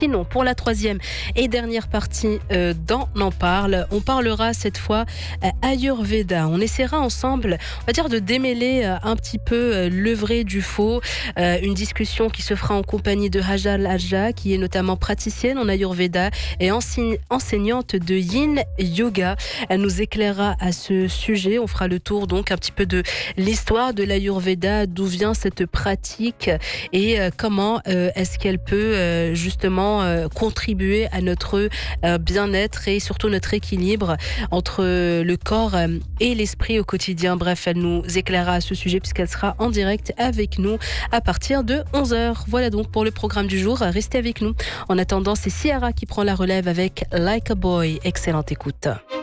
Sinon, pour la troisième et dernière partie d'En en parle, on parlera cette fois Ayurveda. On essaiera ensemble, on va dire, de démêler un petit peu le vrai du faux. Une discussion qui se fera en compagnie de Hajal Aja, qui est notamment praticienne en Ayurveda et enseignante de Yin Yoga. Elle nous éclairera à ce sujet. On fera le tour donc un petit peu de l'histoire de l'Ayurveda, d'où vient cette pratique et comment est-ce qu'elle peut justement contribuer à notre bien-être et surtout notre équilibre entre le corps et l'esprit au quotidien. Bref, elle nous éclairera à ce sujet puisqu'elle sera en direct avec nous à partir de 11h. Voilà donc pour le programme du jour. Restez avec nous. En attendant, c'est Ciara qui prend la relève avec Like a Boy. Excellente écoute.